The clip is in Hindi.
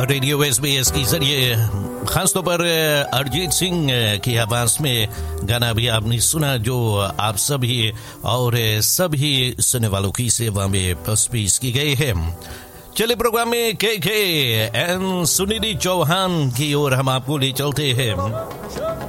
रेडियो SBS के जरिए खासतौर पर अरिजीत सिंह की आवाज में गाना भी आपने सुना, जो आप सभी और सभी सुनने वालों की सेवा में पेश की गई है। चलिए प्रोग्राम में के एन सुनिधि चौहान की ओर हम आपको ले चलते हैं।